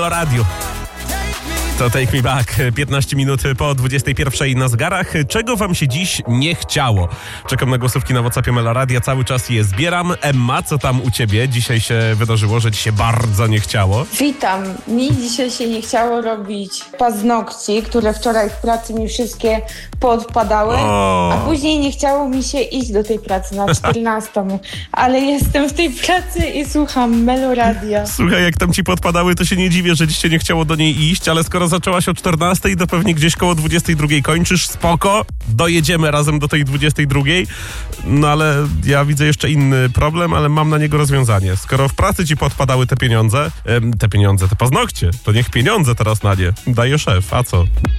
Radio. To Take Me Back, 15 minut po 21 na zegarach. Czego wam się dziś nie chciało? Czekam na głosówki na WhatsAppie Meloradia, cały czas je zbieram. Emma, co tam u ciebie? Dzisiaj się wydarzyło, że ci się bardzo nie chciało. Witam. Mi dzisiaj się nie chciało robić paznokci, które wczoraj w pracy mi wszystkie poodpadały, a później nie chciało mi się iść do tej pracy na 14, ale jestem w tej pracy i słucham Meloradia. Słuchaj, jak tam ci podpadały, to się nie dziwię, że dziś się nie chciało do niej iść, ale skoro zaczęłaś o 14, to pewnie gdzieś koło 22 kończysz, spoko, dojedziemy razem do tej 22, no ale ja widzę jeszcze inny problem, ale mam na niego rozwiązanie. Skoro w pracy ci podpadały te paznokcie, to niech pieniądze teraz na nie daje szef, a co?